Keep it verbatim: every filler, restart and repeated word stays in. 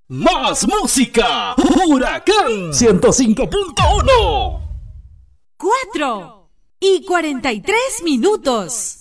Más música. Huracán ciento cinco punto uno. Cuatro y cuarenta y tres minutos.